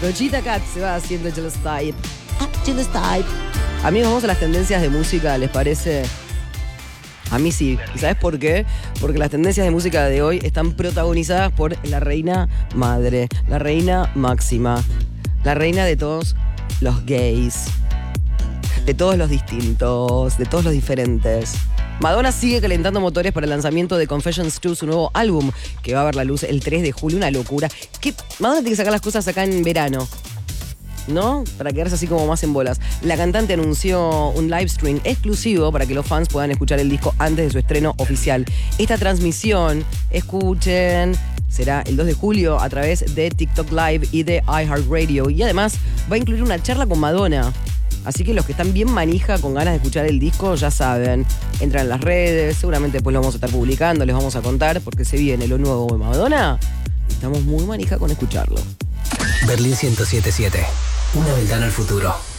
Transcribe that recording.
Doja Cat se va haciendo Jealous Type. Jealous Type. Amigos, vamos a las tendencias de música, ¿les parece? A mí sí. ¿Y sabes por qué? Porque las tendencias de música de hoy están protagonizadas por la reina madre, la reina máxima, la reina de todos los gays, de todos los distintos, de todos los diferentes. Madonna sigue calentando motores para el lanzamiento de Confessions 2, su nuevo álbum, que va a ver la luz el 3 de julio. Una locura. Madonna tiene que sacar las cosas acá en verano, ¿no? Para quedarse así como más en bolas. La cantante anunció un live stream exclusivo para que los fans puedan escuchar el disco antes de su estreno oficial. Esta transmisión, escuchen, será el 2 de julio a través de TikTok Live y de iHeartRadio. Y además va a incluir una charla con Madonna. Así que los que están bien manija con ganas de escuchar el disco, ya saben, entran en las redes, seguramente después lo vamos a estar publicando, les vamos a contar, porque se viene lo nuevo de Madonna. Estamos muy manija con escucharlo. Berlín 107.7, una ventana al futuro.